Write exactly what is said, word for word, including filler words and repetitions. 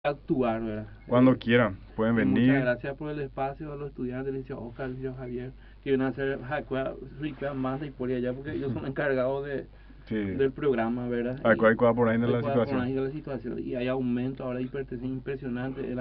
actuar, ¿verdad? Cuando Eh, quieran, pueden y muchas venir. gracias por el espacio a los estudiantes, licenciado Oscar, licenciado Javier, que vienen a hacer Jacua, Ripea, Manda y por allá, porque ellos son encargados de, Sí. del programa, ¿verdad? Hay Y cual cosa por ahí en de la cuál por situación. ahí la situación. Y hay aumento ahora de hipertensión impresionante.